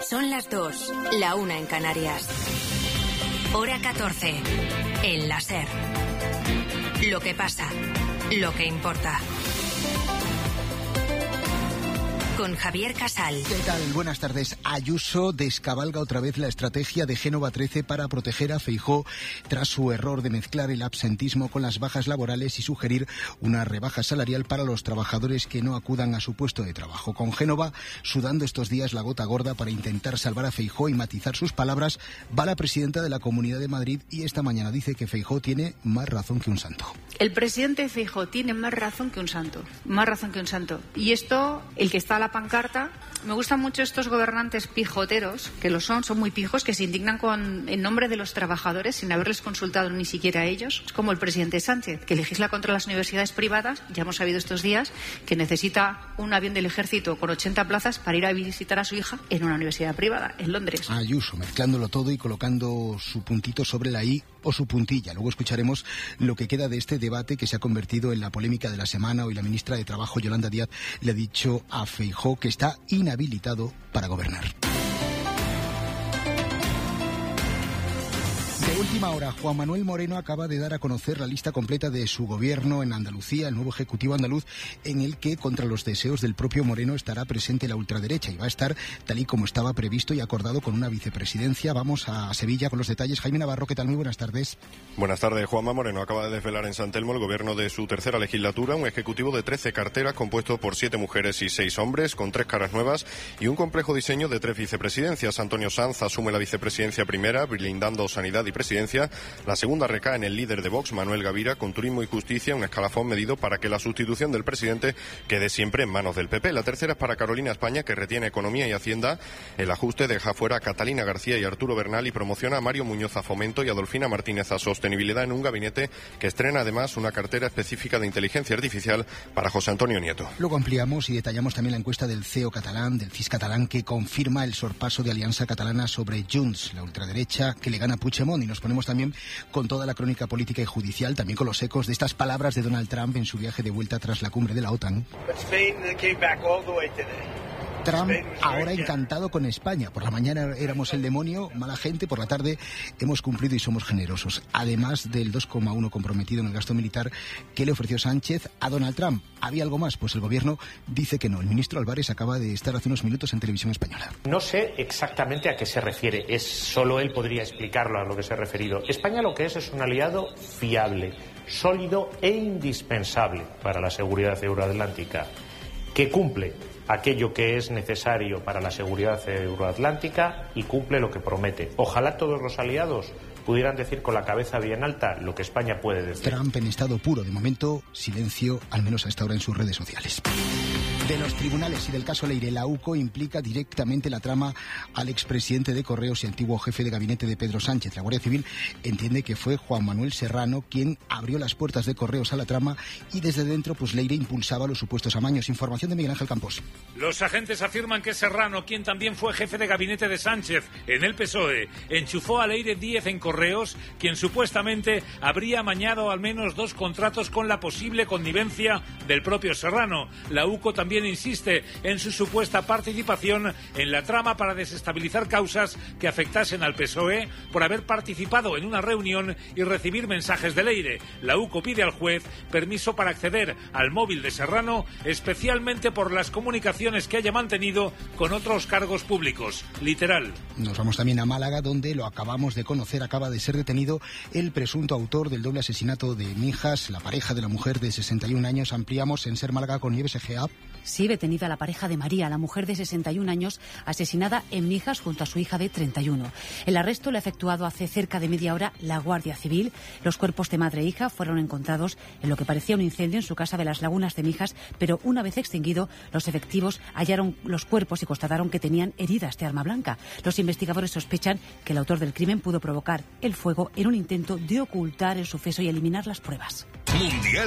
Son las 2, la 1 en Canarias. Hora 14, en la SER. Lo que pasa, lo que importa. Con Javier Casal. ¿Qué tal? Buenas tardes. Ayuso descabalga otra vez la estrategia de Génova 13 para proteger a Feijóo tras su error de mezclar el absentismo con las bajas laborales y sugerir una rebaja salarial para los trabajadores que no acudan a su puesto de trabajo. Con Génova sudando estos días la gota gorda para intentar salvar a Feijóo y matizar sus palabras, va la presidenta de la Comunidad de Madrid y esta mañana dice que Feijóo tiene más razón que un santo. El presidente Feijóo tiene más razón que un santo, más razón que un santo. Y esto, el que está a la pancarta, me gustan mucho estos gobernantes pijoteros, que lo son muy pijos, que se indignan en nombre de los trabajadores sin haberles consultado ni siquiera a ellos. Es como el presidente Sánchez, que legisla contra las universidades privadas. Ya hemos sabido estos días que necesita un avión del ejército con 80 plazas para ir a visitar a su hija en una universidad privada, en Londres. Ayuso, mezclándolo todo y colocando su puntito sobre la I o su puntilla. Luego escucharemos lo que queda de este debate que se ha convertido en la polémica de la semana. Hoy la ministra de Trabajo, Yolanda Díaz, le ha dicho a Feijóo que está inhabilitado para gobernar. De última hora, Juan Manuel Moreno acaba de dar a conocer la lista completa de su gobierno en Andalucía, el nuevo Ejecutivo andaluz, en el que, contra los deseos del propio Moreno, estará presente la ultraderecha y va a estar tal y como estaba previsto y acordado con una vicepresidencia. Vamos a Sevilla con los detalles. Jaime Navarro, ¿qué tal? Muy buenas tardes. Buenas tardes. Juanma Moreno acaba de desvelar en San Telmo el gobierno de su tercera legislatura, un ejecutivo de 13 carteras compuesto por 7 mujeres y 6 hombres, con 3 caras nuevas y un complejo diseño de 3 vicepresidencias. Antonio Sanz asume la vicepresidencia primera, blindando sanidad y presidencia. La segunda recae en el líder de Vox, Manuel Gavira, con turismo y justicia, un escalafón medido para que la sustitución del presidente quede siempre en manos del PP. La tercera es para Carolina España, que retiene economía y hacienda. El ajuste deja fuera a Catalina García y Arturo Bernal y promociona a Mario Muñoz a Fomento y a Dolfina Martínez a Sostenibilidad, en un gabinete que estrena además una cartera específica de inteligencia artificial para José Antonio Nieto. Luego ampliamos y detallamos también la encuesta del CEO catalán, del CIS catalán, que confirma el sorpaso de Alianza Catalana sobre Junts, la ultraderecha que le gana a Puigdemont, y nos ponemos también con toda la crónica política y judicial, también con los ecos de estas palabras de Donald Trump en su viaje de vuelta tras la cumbre de la OTAN. Trump ahora encantado con España. Por la mañana éramos el demonio, mala gente, por la tarde hemos cumplido y somos generosos. Además del 2,1 comprometido en el gasto militar que le ofreció Sánchez a Donald Trump. ¿Había algo más? Pues el gobierno dice que no. El ministro Álvarez acaba de estar hace unos minutos en Televisión Española. No sé exactamente a qué se refiere. Solo él podría explicarlo a lo que se ha referido. España lo que es un aliado fiable, sólido e indispensable para la seguridad euroatlántica, que cumple aquello que es necesario para la seguridad euroatlántica y cumple lo que promete. Ojalá todos los aliados pudieran decir con la cabeza bien alta lo que España puede decir. Trump en estado puro. De momento, silencio, al menos a esta hora en sus redes sociales. De los tribunales y del caso Leire, la UCO implica directamente la trama al expresidente de Correos y antiguo jefe de gabinete de Pedro Sánchez. La Guardia Civil entiende que fue Juan Manuel Serrano quien abrió las puertas de Correos a la trama y desde dentro Leire impulsaba los supuestos amaños. Información de Miguel Ángel Campos. Los agentes afirman que Serrano, quien también fue jefe de gabinete de Sánchez en el PSOE, enchufó a Leire Díez en Correos, quien supuestamente habría amañado al menos 2 contratos con la posible connivencia del propio Serrano. La UCO también insiste en su supuesta participación en la trama para desestabilizar causas que afectasen al PSOE por haber participado en una reunión y recibir mensajes de Leire. La UCO pide al juez permiso para acceder al móvil de Serrano, especialmente por las comunicaciones que haya mantenido con otros cargos públicos. Literal. Nos vamos también a Málaga, donde lo acabamos de conocer, acaba de ser detenido el presunto autor del doble asesinato de Mijas, la pareja de la mujer de 61 años. Ampliamos en Ser Málaga con Nieves Egea. Sí, detenida la pareja de María, la mujer de 61 años, asesinada en Mijas junto a su hija de 31. El arresto lo ha efectuado hace cerca de media hora la Guardia Civil. Los cuerpos de madre e hija fueron encontrados en lo que parecía un incendio en su casa de las Lagunas de Mijas, pero una vez extinguido, los efectivos hallaron los cuerpos y constataron que tenían heridas de arma blanca. Los investigadores sospechan que el autor del crimen pudo provocar el fuego en un intento de ocultar el suceso y eliminar las pruebas. Mundial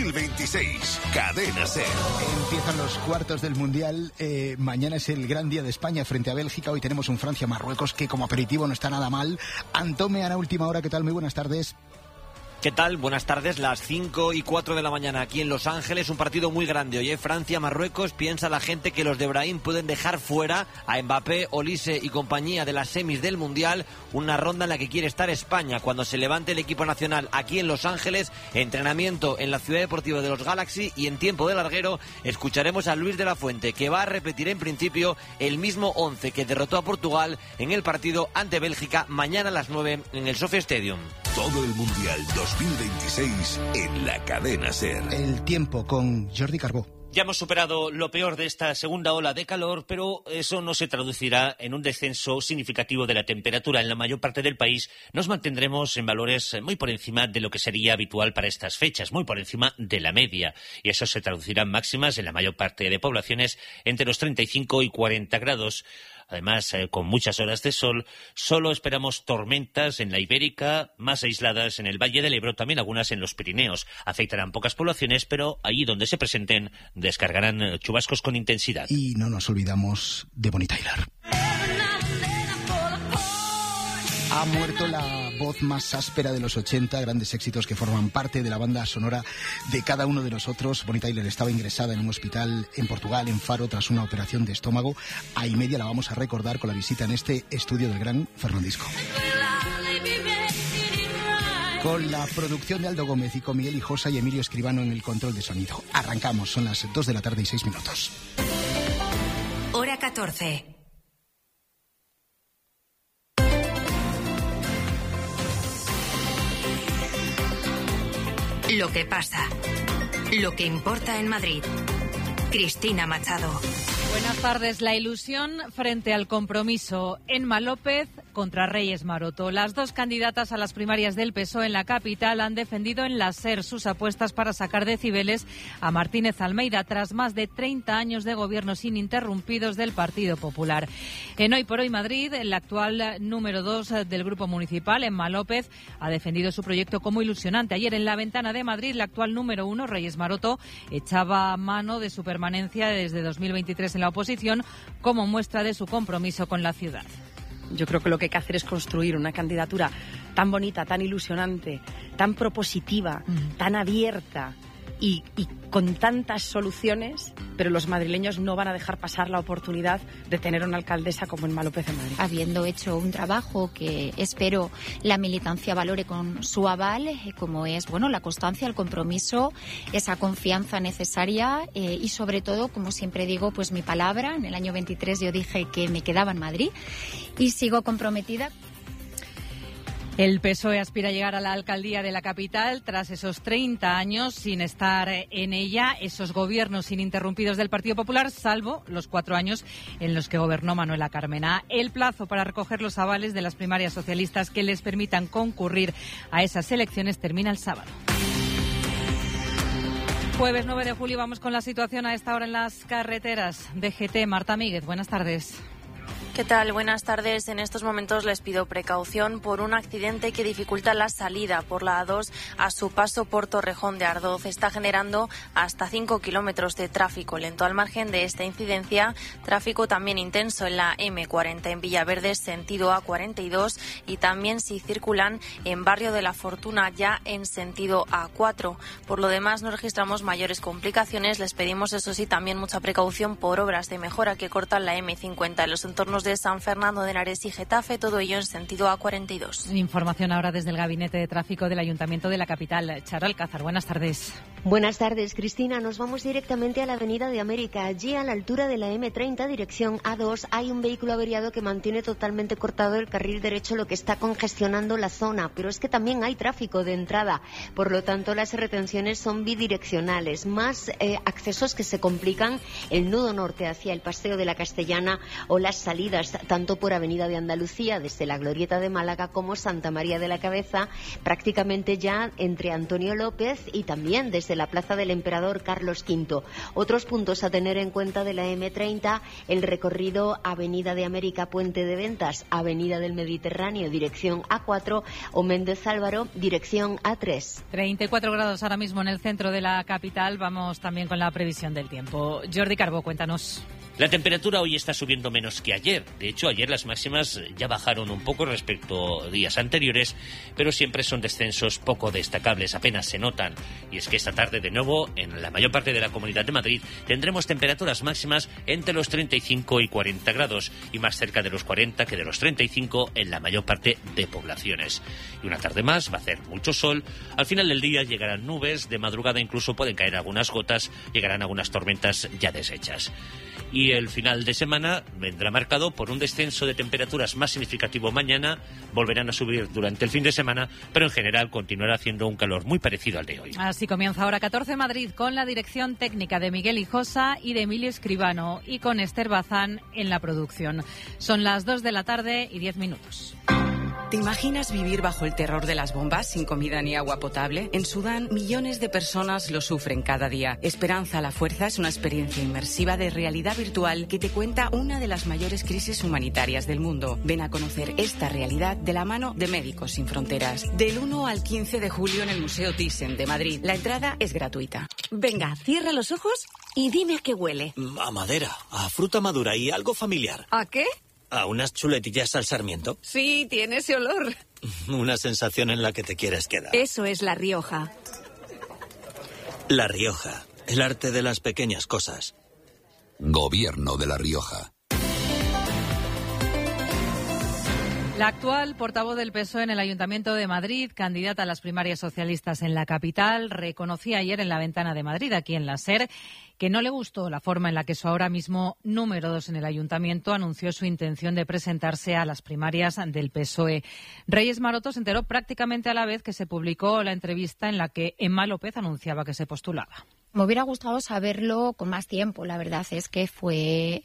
2026, Cadena SER. Empiezan los cuartos del Mundial. Mañana es el gran día de España frente a Bélgica. Hoy tenemos un Francia-Marruecos que como aperitivo no está nada mal. Antome, Ana, última hora, ¿qué tal? Muy buenas tardes. ¿Qué tal? Buenas tardes, las 5:04 de la mañana aquí en Los Ángeles, un partido muy grande. Hoy Francia-Marruecos, piensa la gente que los de Brahim pueden dejar fuera a Mbappé, Olise y compañía de las semis del Mundial, una ronda en la que quiere estar España cuando se levante el equipo nacional aquí en Los Ángeles, entrenamiento en la Ciudad Deportiva de los Galaxy y en tiempo de larguero escucharemos a Luis de la Fuente, que va a repetir en principio el mismo 11 que derrotó a Portugal en el partido ante Bélgica mañana a las 9 en el Sophia Stadium. Todo el Mundial 2026 en la cadena SER. El tiempo con Jordi Carbó. Ya hemos superado lo peor de esta segunda ola de calor, pero eso no se traducirá en un descenso significativo de la temperatura. En la mayor parte del país nos mantendremos en valores muy por encima de lo que sería habitual para estas fechas, muy por encima de la media. Y eso se traducirá en máximas en la mayor parte de poblaciones entre los 35 y 40 grados. Además, con muchas horas de sol, solo esperamos tormentas en la Ibérica, más aisladas en el Valle del Ebro, también algunas en los Pirineos. Afectarán pocas poblaciones, pero allí donde se presenten descargarán chubascos con intensidad. Y no nos olvidamos de Bonnie Tyler. Ha muerto la voz más áspera de los 80, grandes éxitos que forman parte de la banda sonora de cada uno de nosotros. Bonnie Tyler estaba ingresada en un hospital en Portugal, en Faro, tras una operación de estómago. A y media la vamos a recordar con la visita en este estudio del gran Fernandisco. Con la producción de Aldo Gómez y con Miguel Hijosa y Emilio Escribano en el control de sonido. Arrancamos, son las 2 de la tarde y 6 minutos. Hora 14. Lo que pasa, lo que importa en Madrid. Cristina Machado. Buenas tardes. La ilusión frente al compromiso. Emma López contra Reyes Maroto. Las dos candidatas a las primarias del PSOE en la capital han defendido en la SER sus apuestas para sacar decibeles a Martínez Almeida tras más de 30 años de gobiernos ininterrumpidos del Partido Popular. En Hoy por Hoy Madrid, el actual número 2 del Grupo Municipal, Emma López, ha defendido su proyecto como ilusionante. Ayer en La Ventana de Madrid, el actual número 1, Reyes Maroto, echaba mano de su permanencia desde 2023 en la oposición como muestra de su compromiso con la ciudad. Yo creo que lo que hay que hacer es construir una candidatura tan bonita, tan ilusionante, tan propositiva, tan abierta y con tantas soluciones, pero los madrileños no van a dejar pasar la oportunidad de tener una alcaldesa como Emma López en Madrid. Habiendo hecho un trabajo que espero la militancia valore con su aval, como es la constancia, el compromiso, esa confianza necesaria y sobre todo, como siempre digo, pues mi palabra. En el año 23 yo dije que me quedaba en Madrid y sigo comprometida. El PSOE aspira a llegar a la alcaldía de la capital tras esos 30 años sin estar en ella, esos gobiernos ininterrumpidos del Partido Popular, salvo los 4 años en los que gobernó Manuela Carmena. El plazo para recoger los avales de las primarias socialistas que les permitan concurrir a esas elecciones termina el sábado. Jueves 9 de julio, vamos con la situación a esta hora en las carreteras. DGT, Marta Míguez, buenas tardes. ¿Qué tal? Buenas tardes. En estos momentos les pido precaución por un accidente que dificulta la salida por la A2 a su paso por Torrejón de Ardoz. Está generando hasta 5 kilómetros de tráfico lento. Al margen de esta incidencia, tráfico también intenso en la M40 en Villaverde, sentido A42, y también si circulan en Barrio de la Fortuna ya en sentido A4. Por lo demás, no registramos mayores complicaciones. Les pedimos, eso sí, también mucha precaución por obras de mejora que cortan la M50 en los entornos de San Fernando de Henares y Getafe, todo ello en sentido A42. Información ahora desde el Gabinete de Tráfico del Ayuntamiento de la capital. Charo Alcázar, buenas tardes. Buenas tardes, Cristina. Nos vamos directamente a la Avenida de América. Allí, a la altura de la M30, dirección A2, hay un vehículo averiado que mantiene totalmente cortado el carril derecho, lo que está congestionando la zona. Pero es que también hay tráfico de entrada. Por lo tanto, las retenciones son bidireccionales. Más accesos que se complican, el nudo norte hacia el Paseo de la Castellana o las salidas tanto por Avenida de Andalucía desde la Glorieta de Málaga como Santa María de la Cabeza, prácticamente ya entre Antonio López y también desde la Plaza del Emperador Carlos V. Otros puntos a tener en cuenta de la M30, el recorrido Avenida de América, Puente de Ventas, Avenida del Mediterráneo, dirección A4, o Méndez Álvaro, dirección A3. 34 grados ahora mismo en el centro de la capital. Vamos también con la previsión del tiempo. Jordi Carbó, cuéntanos. La temperatura hoy está subiendo menos que ayer. De hecho, ayer las máximas ya bajaron un poco respecto a días anteriores, pero siempre son descensos poco destacables, apenas se notan. Y es que esta tarde, de nuevo, en la mayor parte de la Comunidad de Madrid, tendremos temperaturas máximas entre los 35 y 40 grados, y más cerca de los 40 que de los 35 en la mayor parte de poblaciones. Y una tarde más, va a hacer mucho sol. Al final del día llegarán nubes, de madrugada incluso pueden caer algunas gotas, llegarán algunas tormentas ya deshechas. Y el final de semana vendrá marcado por un descenso de temperaturas más significativo mañana, volverán a subir durante el fin de semana, pero en general continuará haciendo un calor muy parecido al de hoy. Así comienza Hora 14 Madrid, con la dirección técnica de Miguel Hijosa y de Emilio Escribano, y con Esther Bazán en la producción. Son las 2 de la tarde y 10 minutos. ¿Te imaginas vivir bajo el terror de las bombas sin comida ni agua potable? En Sudán, millones de personas lo sufren cada día. Esperanza a la Fuerza es una experiencia inmersiva de realidad virtual que te cuenta una de las mayores crisis humanitarias del mundo. Ven a conocer esta realidad de la mano de Médicos Sin Fronteras. Del 1 al 15 de julio en el Museo Thyssen de Madrid. La entrada es gratuita. Venga, cierra los ojos y dime a qué huele. A madera, a fruta madura y algo familiar. ¿A qué? ¿A unas chuletillas al sarmiento? Sí, tiene ese olor. Una sensación en la que te quieres quedar. Eso es La Rioja. La Rioja, el arte de las pequeñas cosas. Gobierno de La Rioja. La actual portavoz del PSOE en el Ayuntamiento de Madrid, candidata a las primarias socialistas en la capital, reconocía ayer en la Ventana de Madrid, aquí en la SER, que no le gustó la forma en la que su ahora mismo número 2 en el Ayuntamiento anunció su intención de presentarse a las primarias del PSOE. Reyes Maroto se enteró prácticamente a la vez que se publicó la entrevista en la que Emma López anunciaba que se postulaba. Me hubiera gustado saberlo con más tiempo. La verdad es que fue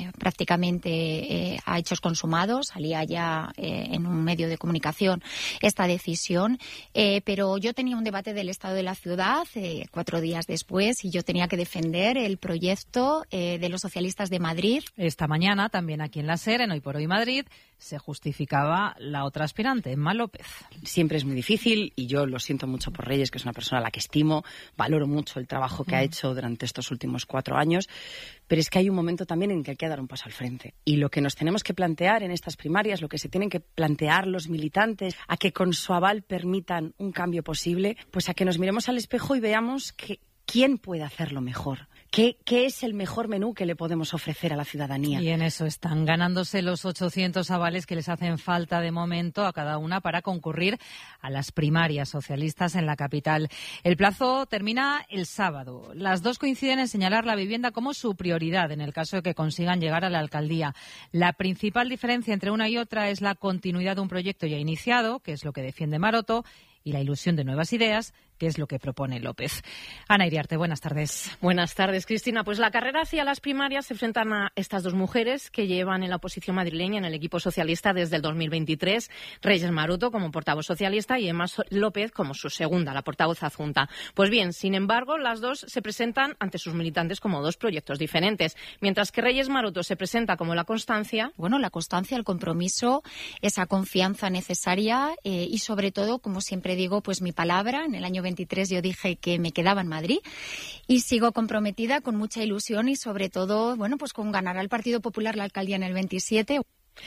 prácticamente a hechos consumados. Salía ya en un medio de comunicación esta decisión. Pero yo tenía un debate del estado de la ciudad 4 días después y yo tenía que defender el proyecto de los socialistas de Madrid. Esta mañana, también aquí en la SER, en Hoy por Hoy Madrid, se justificaba la otra aspirante, Emma López. Siempre es muy difícil y yo lo siento mucho por Reyes, que es una persona a la que estimo, valoro mucho el trabajo que ha hecho durante estos últimos 4 años, pero es que hay un momento también en que hay que dar un paso al frente. Y lo que nos tenemos que plantear en estas primarias, lo que se tienen que plantear los militantes, a que con su aval permitan un cambio posible, pues a que nos miremos al espejo y veamos que quién puede hacerlo mejor. ¿Qué es el mejor menú que le podemos ofrecer a la ciudadanía? Y en eso están ganándose los 800 avales que les hacen falta de momento a cada una para concurrir a las primarias socialistas en la capital. El plazo termina el sábado. Las dos coinciden en señalar la vivienda como su prioridad en el caso de que consigan llegar a la alcaldía. La principal diferencia entre una y otra es la continuidad de un proyecto ya iniciado, que es lo que defiende Maroto, y la ilusión de nuevas ideas, que es lo que propone López. Ana Iriarte, buenas tardes. Buenas tardes, Cristina. Pues la carrera hacia las primarias se enfrentan a estas dos mujeres que llevan en la oposición madrileña en el equipo socialista desde el 2023. Reyes Maroto como portavoz socialista y Emma López como su segunda, la portavoz adjunta. Pues bien, sin embargo, las dos se presentan ante sus militantes como dos proyectos diferentes. Mientras que Reyes Maroto se presenta como la constancia. Bueno, la constancia, el compromiso, esa confianza necesaria y sobre todo, como siempre digo, pues mi palabra. En el año 23 yo dije que me quedaba en Madrid y sigo comprometida con mucha ilusión y sobre todo, bueno, pues con ganar al Partido Popular la alcaldía en el 27.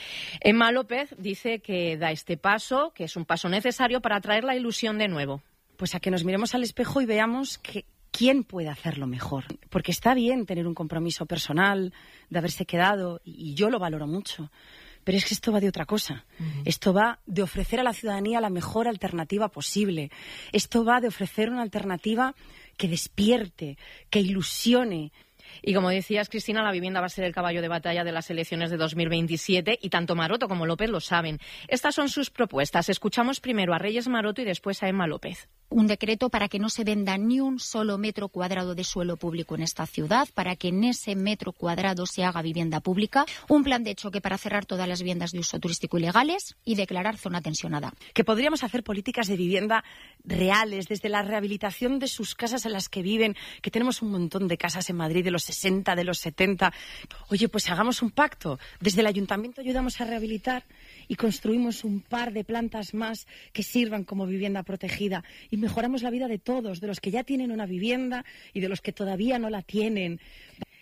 Emma López dice que da este paso, que es un paso necesario para traer la ilusión de nuevo. Pues a que nos miremos al espejo y veamos que quién puede hacerlo mejor. Porque está bien tener un compromiso personal de haberse quedado y yo lo valoro mucho. Pero es que esto va de otra cosa. Esto va de ofrecer a la ciudadanía la mejor alternativa posible. Esto va de ofrecer una alternativa que despierte, que ilusione. Y como decías, Cristina, la vivienda va a ser el caballo de batalla de las elecciones de 2027 y tanto Maroto como López lo saben. Estas son sus propuestas. Escuchamos primero a Reyes Maroto y después a Emma López. Un decreto para que no se venda ni un solo metro cuadrado de suelo público en esta ciudad, para que en ese metro cuadrado se haga vivienda pública, un plan de choque para cerrar todas las viviendas de uso turístico ilegales y declarar zona tensionada. Que podríamos hacer políticas de vivienda reales, desde la rehabilitación de sus casas en las que viven, que tenemos un montón de casas en Madrid de los 60, de los 70. Oye, pues hagamos un pacto. Desde el ayuntamiento ayudamos a rehabilitar y construimos un par de plantas más que sirvan como vivienda protegida y mejoramos la vida de todos, de los que ya tienen una vivienda y de los que todavía no la tienen.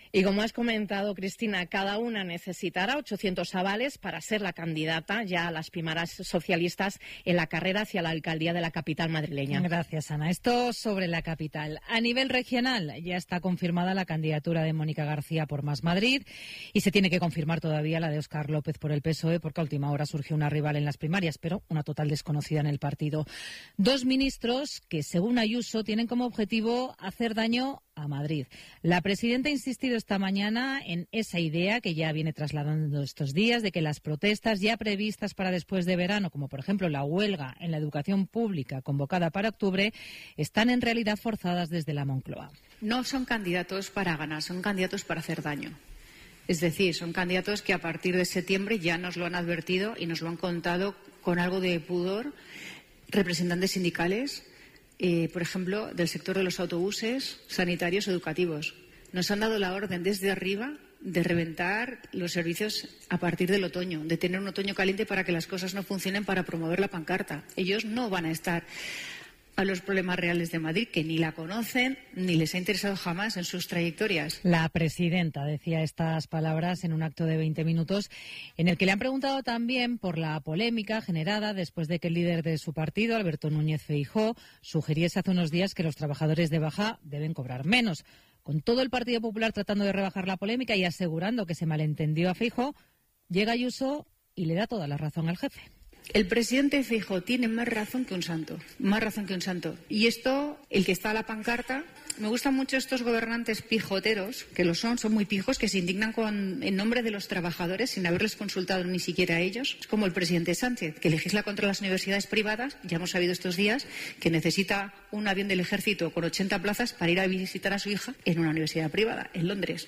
Y como has comentado, Cristina, cada una necesitará 800 avales para ser la candidata ya a las primarias socialistas en la carrera hacia la alcaldía de la capital madrileña. Gracias, Ana. Esto sobre la capital. A nivel regional ya está confirmada la candidatura de Mónica García por Más Madrid y se tiene que confirmar todavía la de Óscar López por el PSOE porque a última hora surgió una rival en las primarias, pero una total desconocida en el partido. Dos ministros que, según Ayuso, tienen como objetivo hacer daño a Madrid. La presidenta ha insistido esta mañana en esa idea que ya viene trasladando estos días de que las protestas ya previstas para después de verano, como por ejemplo la huelga en la educación pública convocada para octubre, están en realidad forzadas desde la Moncloa. No son candidatos para ganar, son candidatos para hacer daño. Es decir, son candidatos que a partir de septiembre ya nos lo han advertido y nos lo han contado con algo de pudor representantes sindicales, por ejemplo, del sector de los autobuses, sanitarios, educativos. Nos han dado la orden desde arriba de reventar los servicios a partir del otoño, de tener un otoño caliente para que las cosas no funcionen para promover la pancarta. Ellos no van a estar a los problemas reales de Madrid, que ni la conocen ni les ha interesado jamás en sus trayectorias. La presidenta decía estas palabras en un acto de 20 minutos en el que le han preguntado también por la polémica generada después de que el líder de su partido, Alberto Núñez Feijóo, sugiriese hace unos días que los trabajadores de baja deben cobrar menos. Con todo el Partido Popular tratando de rebajar la polémica y asegurando que se malentendió a Feijóo, llega Ayuso y le da toda la razón al jefe. El presidente Feijóo tiene más razón que un santo, más razón que un santo. Y esto, el que está a la pancarta, me gustan mucho estos gobernantes pijoteros, que lo son muy pijos, que se indignan en nombre de los trabajadores sin haberles consultado ni siquiera a ellos. Es como el presidente Sánchez, que legisla contra las universidades privadas. Ya hemos sabido estos días que necesita un avión del ejército con 80 plazas para ir a visitar a su hija en una universidad privada, en Londres.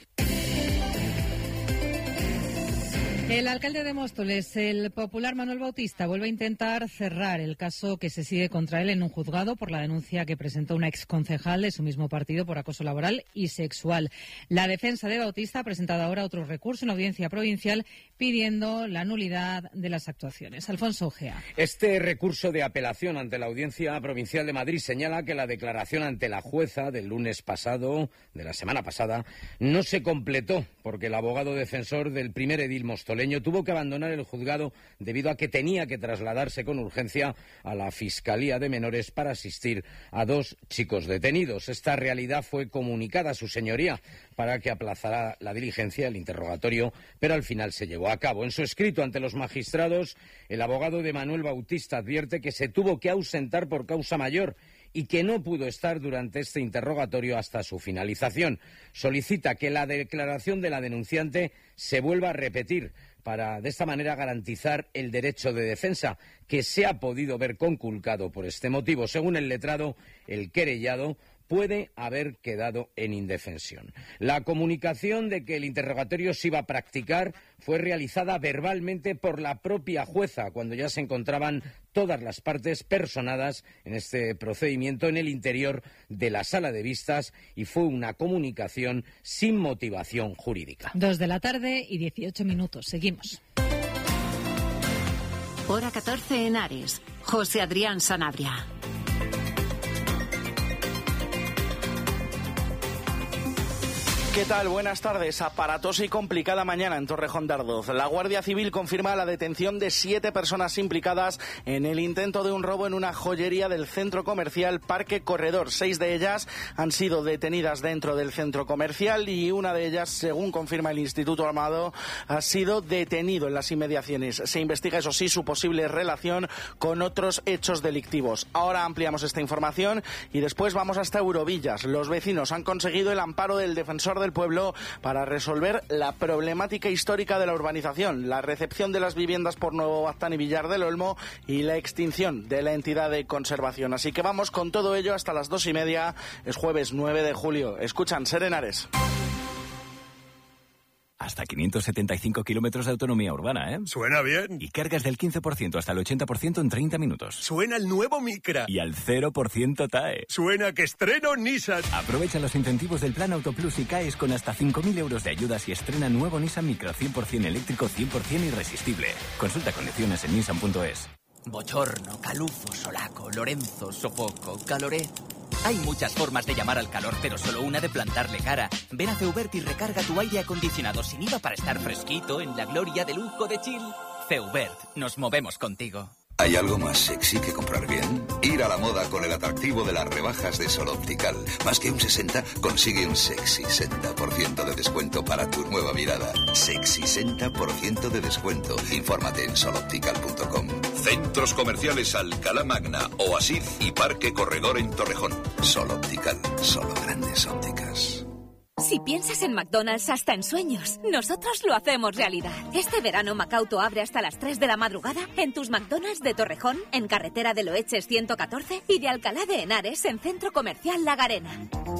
El alcalde de Móstoles, el popular Manuel Bautista, vuelve a intentar cerrar el caso que se sigue contra él en un juzgado por la denuncia que presentó una exconcejal de su mismo partido por acoso laboral y sexual. La defensa de Bautista ha presentado ahora otro recurso en la audiencia provincial pidiendo la nulidad de las actuaciones. Alfonso Ojea. Este recurso de apelación ante la Audiencia Provincial de Madrid señala que la declaración ante la jueza del lunes pasado, de la semana pasada, no se completó porque el abogado defensor del primer edil mostoleño tuvo que abandonar el juzgado debido a que tenía que trasladarse con urgencia a la Fiscalía de Menores para asistir a dos chicos detenidos. Esta realidad fue comunicada a su señoría para que aplazara la diligencia del interrogatorio, pero al final se llevó a cabo. En su escrito ante los magistrados, el abogado de Manuel Bautista advierte que se tuvo que ausentar por causa mayor y que no pudo estar durante este interrogatorio hasta su finalización. Solicita que la declaración de la denunciante se vuelva a repetir para, de esta manera, garantizar el derecho de defensa que se ha podido ver conculcado por este motivo. Según el letrado, el querellado puede haber quedado en indefensión. La comunicación de que el interrogatorio se iba a practicar fue realizada verbalmente por la propia jueza, cuando ya se encontraban todas las partes personadas en este procedimiento en el interior de la sala de vistas, y fue una comunicación sin motivación jurídica. 2 de la tarde y 18 minutos. Seguimos. Hora 14 en Ares. José Adrián Sanabria. ¿Qué tal? Buenas tardes. Aparatosa y complicada mañana en Torrejón de Ardoz. La Guardia Civil confirma la detención de 7 personas implicadas en el intento de un robo en una joyería del centro comercial Parque Corredor. 6 de ellas han sido detenidas dentro del centro comercial y una de ellas, según confirma el Instituto Armado, ha sido detenido en las inmediaciones. Se investiga, eso sí, su posible relación con otros hechos delictivos. Ahora ampliamos esta información y después vamos hasta Eurovillas. Los vecinos han conseguido el amparo del defensor del pueblo para resolver la problemática histórica de la urbanización, la recepción de las viviendas por Nuevo Baztán y Villar del Olmo y la extinción de la entidad de conservación. Así que vamos con todo ello hasta las 2:30. Es jueves 9 de julio. Escuchan Ser en Ares. Hasta 575 kilómetros de autonomía urbana, ¿eh? Suena bien. Y cargas del 15% hasta el 80% en 30 minutos. Suena el nuevo Micra. Y al 0% TAE. Suena que estreno Nissan. Aprovecha los incentivos del Plan Autoplus y caes con hasta 5.000 euros de ayudas y estrena nuevo Nissan Micra 100% eléctrico, 100% irresistible. Consulta condiciones en nissan.es. Bochorno, calufo, solaco, Lorenzo, sofoco, caloré. Hay muchas formas de llamar al calor, pero solo una de plantarle cara. Ven a Feubert y recarga tu aire acondicionado sin IVA para estar fresquito en la gloria de lujo de Chill. Feubert, nos movemos contigo. ¿Hay algo más sexy que comprar bien? Ir a la moda con el atractivo de las rebajas de Sol Optical. Más que un 60, consigue un sexy 60% de descuento para tu nueva mirada. Sexy 60% de descuento. Infórmate en soloptical.com. Centros comerciales Alcalá Magna, Oasis y Parque Corredor en Torrejón. Sol Optical, solo grandes ópticas. Si piensas en McDonald's hasta en sueños, nosotros lo hacemos realidad. Este verano Macauto abre hasta las 3 de la madrugada en tus McDonald's de Torrejón, en carretera de Loeches 114 y de Alcalá de Henares en Centro Comercial La Garena.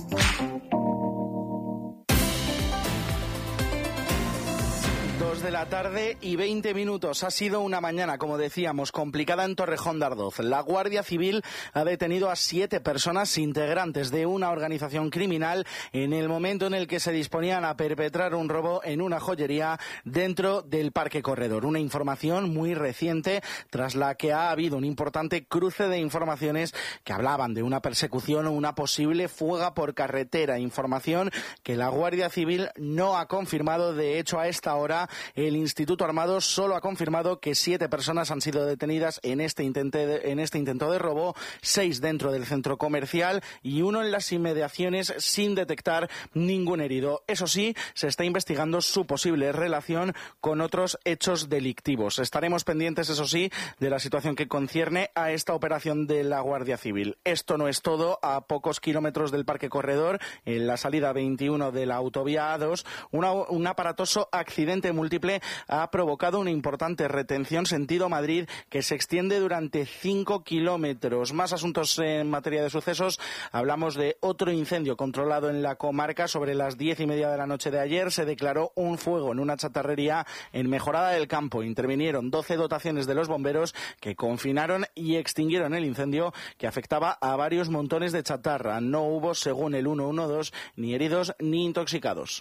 2 de la tarde y 20 minutos. Ha sido una mañana, como decíamos, complicada en Torrejón de Ardoz. La Guardia Civil ha detenido a 7 personas integrantes de una organización criminal en el momento en el que se disponían a perpetrar un robo en una joyería dentro del Parque Corredor. Una información muy reciente tras la que ha habido un importante cruce de informaciones que hablaban de una persecución o una posible fuga por carretera. Información que la Guardia Civil no ha confirmado. De hecho, a esta hora el Instituto Armado solo ha confirmado que 7 personas han sido detenidas en este intento de robo, 6 dentro del centro comercial y 1 en las inmediaciones sin detectar ningún herido. Eso sí, se está investigando su posible relación con otros hechos delictivos. Estaremos pendientes, eso sí, de la situación que concierne a esta operación de la Guardia Civil. Esto no es todo. A pocos kilómetros del Parque Corredor, en la salida 21 de la autovía A2, un aparatoso accidente múltiple ha provocado una importante retención sentido Madrid que se extiende durante 5 kilómetros. Más asuntos en materia de sucesos. Hablamos de otro incendio controlado en la comarca. Sobre las 10:30 de la noche de ayer se declaró un fuego en una chatarrería en Mejorada del Campo. Intervinieron 12 dotaciones de los bomberos que confinaron y extinguieron el incendio que afectaba a varios montones de chatarra. No hubo, según el 112, ni heridos ni intoxicados.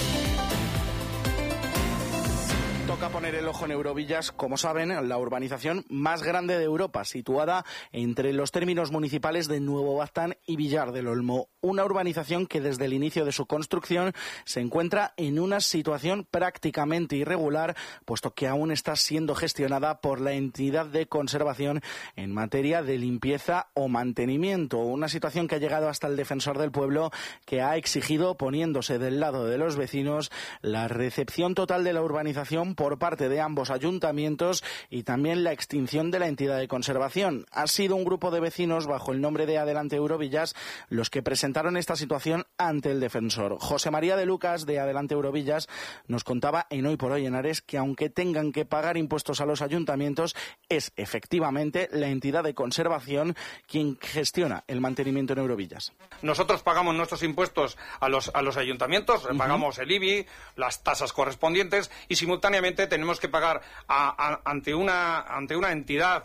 Toca poner el ojo en Eurovillas, como saben, la urbanización más grande de Europa, situada entre los términos municipales de Nuevo Baztán y Villar del Olmo. Una urbanización que desde el inicio de su construcción se encuentra en una situación prácticamente irregular, puesto que aún está siendo gestionada por la entidad de conservación en materia de limpieza o mantenimiento. Una situación que ha llegado hasta el defensor del pueblo, que ha exigido, poniéndose del lado de los vecinos, la recepción total de la urbanización por parte de ambos ayuntamientos y también la extinción de la entidad de conservación. Ha sido un grupo de vecinos bajo el nombre de Adelante Eurovillas los que presentaron esta situación ante el defensor. José María de Lucas, de Adelante Eurovillas, nos contaba en Hoy por Hoy Henares que aunque tengan que pagar impuestos a los ayuntamientos, es efectivamente la entidad de conservación quien gestiona el mantenimiento en Eurovillas. Nosotros pagamos nuestros impuestos a los ayuntamientos, pagamos el IBI, las tasas correspondientes y simultáneamente tenemos que pagar ante una entidad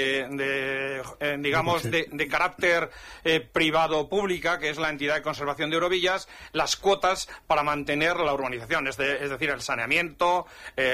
de carácter privado pública, que es la entidad de conservación de Eurovillas, las cuotas para mantener la urbanización, es decir, el saneamiento,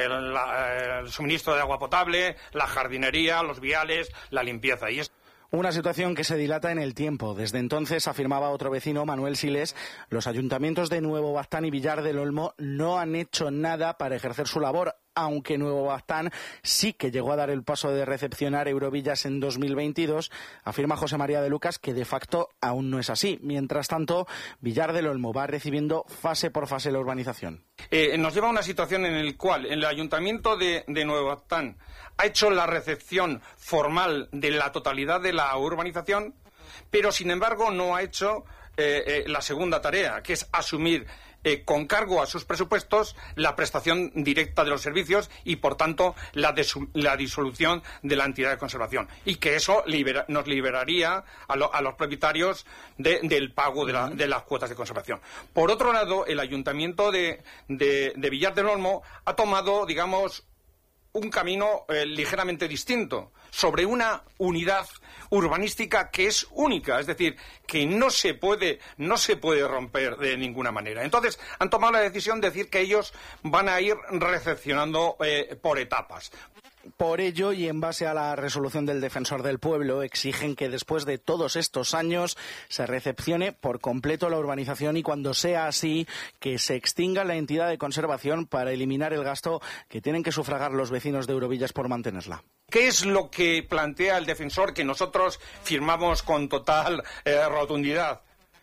el suministro de agua potable, la jardinería, los viales, la limpieza. Y una situación que se dilata en el tiempo. Desde entonces, afirmaba otro vecino, Manuel Siles, los ayuntamientos de Nuevo Baztán y Villar del Olmo no han hecho nada para ejercer su labor, aunque Nuevo Baztán sí que llegó a dar el paso de recepcionar Eurovillas en 2022, afirma José María de Lucas que de facto aún no es así. Mientras tanto, Villar del Olmo va recibiendo fase por fase la urbanización. Nos lleva a una situación en la cual el ayuntamiento de Nuevo Baztán ha hecho la recepción formal de la totalidad de la urbanización, pero sin embargo no ha hecho la segunda tarea, que es asumir con cargo a sus presupuestos la prestación directa de los servicios y, por tanto, la disolución de la entidad de conservación. Y que eso nos liberaría a los propietarios del pago de las cuotas de conservación. Por otro lado, el ayuntamiento de Villar del Olmo ha tomado, digamos, un camino ligeramente distinto sobre una unidad urbanística que es única, es decir, que no se puede romper de ninguna manera. Entonces, han tomado la decisión de decir que ellos van a ir recepcionando por etapas. Por ello, y en base a la resolución del Defensor del Pueblo, exigen que después de todos estos años se recepcione por completo la urbanización y, cuando sea así, que se extinga la entidad de conservación para eliminar el gasto que tienen que sufragar los vecinos de Eurovillas por mantenerla. ¿Qué es lo que plantea el Defensor que nosotros firmamos con total rotundidad?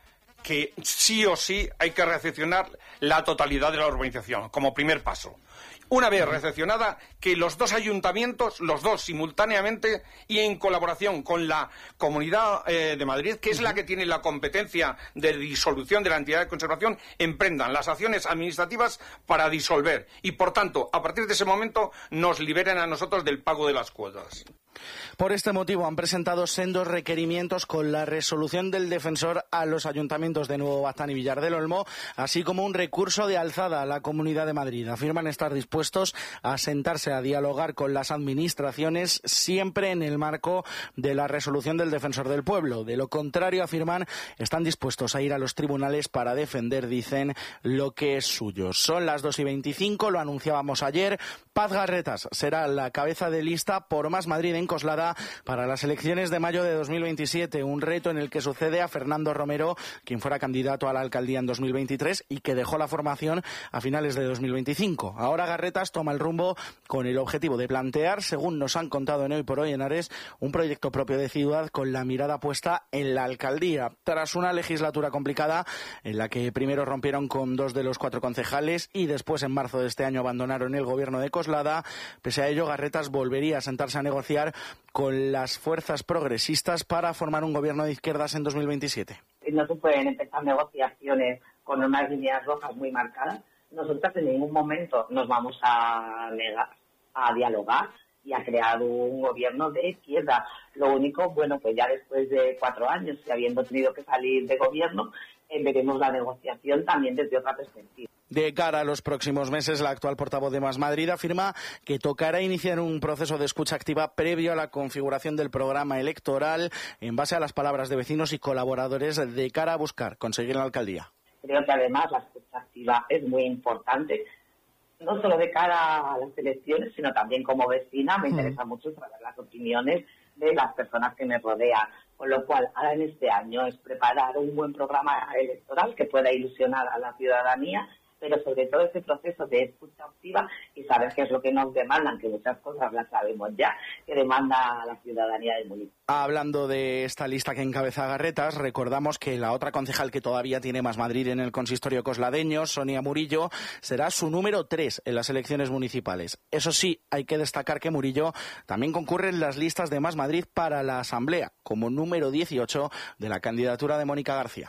Que sí o sí hay que recepcionar la totalidad de la urbanización como primer paso. Una vez recepcionada, que los dos ayuntamientos, los dos simultáneamente y en colaboración con la Comunidad de Madrid, que es la que tiene la competencia de disolución de la entidad de conservación, emprendan las acciones administrativas para disolver y, por tanto, a partir de ese momento nos liberen a nosotros del pago de las cuotas. Por este motivo han presentado sendos requerimientos con la resolución del Defensor a los ayuntamientos de Nuevo Baztán y Villar del Olmo, así como un recurso de alzada a la Comunidad de Madrid. Afirman estar dispuestos a sentarse a dialogar con las administraciones, siempre en el marco de la resolución del Defensor del Pueblo. De lo contrario, afirman, están dispuestos a ir a los tribunales para defender, dicen, lo que es suyo. Son las 2:25, lo anunciábamos ayer. Paz Garretas será la cabeza de lista por Más Madrid en Coslada para las elecciones de mayo de 2027, un reto en el que sucede a Fernando Romero, quien fuera candidato a la alcaldía en 2023 y que dejó la formación a finales de 2025. Ahora Garretas toma el rumbo con el objetivo de plantear, según nos han contado en Hoy por Hoy en Ares, un proyecto propio de ciudad con la mirada puesta en la alcaldía. Tras una legislatura complicada en la que primero rompieron con 2 de los 4 concejales y después en marzo de este año abandonaron el gobierno de Coslada, pese a ello Garretas volvería a sentarse a negociar con las fuerzas progresistas para formar un gobierno de izquierdas en 2027. No se pueden empezar negociaciones con unas líneas rojas muy marcadas. Nosotros en ningún momento nos vamos a negar a dialogar y a crear un gobierno de izquierda. Lo único, bueno, pues ya después de 4 años y habiendo tenido que salir de gobierno, veremos la negociación también desde otra perspectiva. De cara a los próximos meses, la actual portavoz de Más Madrid afirma que tocará iniciar un proceso de escucha activa previo a la configuración del programa electoral en base a las palabras de vecinos y colaboradores de cara a buscar conseguir la alcaldía. Creo que además la escucha activa es muy importante, no solo de cara a las elecciones, sino también como vecina. Me interesa mucho saber las opiniones de las personas que me rodean. Con lo cual, ahora en este año es preparar un buen programa electoral que pueda ilusionar a la ciudadanía, pero sobre todo ese proceso de escucha activa y saber qué es lo que nos demandan, que muchas cosas las sabemos ya, que demanda la ciudadanía del municipio. Hablando de esta lista que encabeza Garretas, recordamos que la otra concejal que todavía tiene Más Madrid en el consistorio cosladeño, Sonia Murillo, será su número 3 en las elecciones municipales. Eso sí, hay que destacar que Murillo también concurre en las listas de Más Madrid para la Asamblea, como número 18 de la candidatura de Mónica García.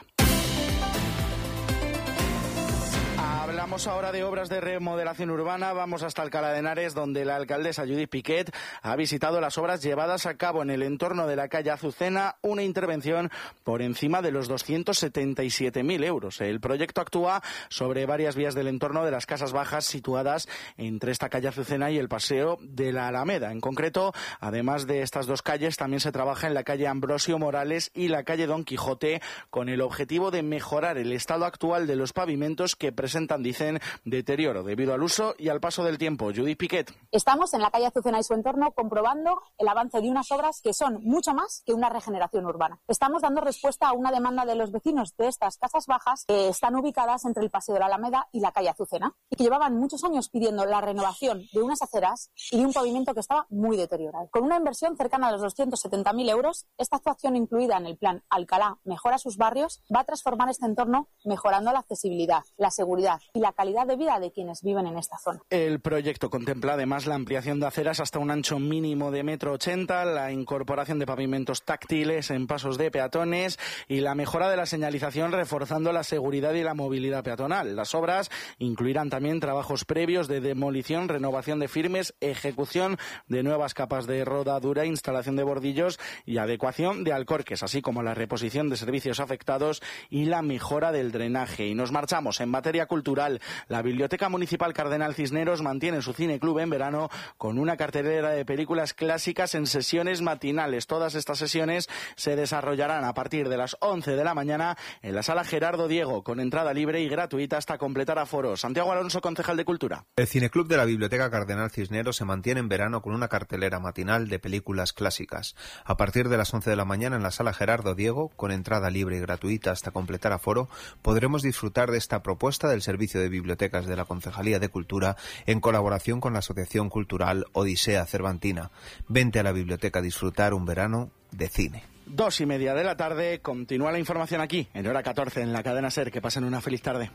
Hablamos ahora de obras de remodelación urbana. Vamos hasta Alcalá de Henares, donde la alcaldesa Judith Piquet ha visitado las obras llevadas a cabo en el entorno de la calle Azucena, una intervención por encima de los 277.000 euros. El proyecto actúa sobre varias vías del entorno de las casas bajas situadas entre esta calle Azucena y el Paseo de la Alameda. En concreto, además de estas dos calles, también se trabaja en la calle Ambrosio Morales y la calle Don Quijote, con el objetivo de mejorar el estado actual de los pavimentos que presentan, dicen, deterioro debido al uso y al paso del tiempo. Judith Piquet. Estamos en la calle Azucena y su entorno comprobando el avance de unas obras que son mucho más que una regeneración urbana. Estamos dando respuesta a una demanda de los vecinos de estas casas bajas que están ubicadas entre el Paseo de la Alameda y la calle Azucena y que llevaban muchos años pidiendo la renovación de unas aceras y de un pavimento que estaba muy deteriorado. Con una inversión cercana a los 270.000 euros, esta actuación incluida en el plan Alcalá Mejora sus barrios va a transformar este entorno mejorando la accesibilidad, la seguridad y la calidad de vida de quienes viven en esta zona. El proyecto contempla además la ampliación de aceras hasta un ancho mínimo de 1,80 m, la incorporación de pavimentos táctiles en pasos de peatones y la mejora de la señalización, reforzando la seguridad y la movilidad peatonal. Las obras incluirán también trabajos previos de demolición, renovación de firmes, ejecución de nuevas capas de rodadura, instalación de bordillos y adecuación de alcorques, así como la reposición de servicios afectados y la mejora del drenaje. Y nos marchamos en materia cultural. Festival. La Biblioteca Municipal Cardenal Cisneros mantiene su cineclub en verano con una cartelera de películas clásicas en sesiones matinales. Todas estas sesiones se desarrollarán a partir de las 11 de la mañana en la Sala Gerardo Diego, con entrada libre y gratuita hasta completar aforo. Santiago Alonso, concejal de Cultura. El cineclub de la Biblioteca Cardenal Cisneros se mantiene en verano con una cartelera matinal de películas clásicas. A partir de las 11 de la mañana en la Sala Gerardo Diego, con entrada libre y gratuita hasta completar aforo, podremos disfrutar de esta propuesta del Servicio de Bibliotecas de la Concejalía de Cultura en colaboración con la Asociación Cultural Odisea Cervantina. Vente a la biblioteca a disfrutar un verano de cine. 2:30 de la tarde, continúa la información aquí, en hora 14, en la cadena SER. Que pasen una feliz tarde.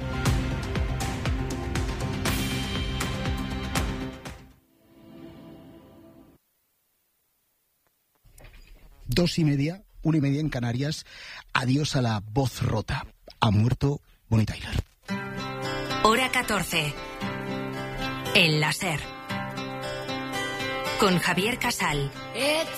Dos y media en Canarias. Adiós a la voz rota. Ha muerto Bonnie Tyler. Hora 14. En la SER. Con Javier Casal.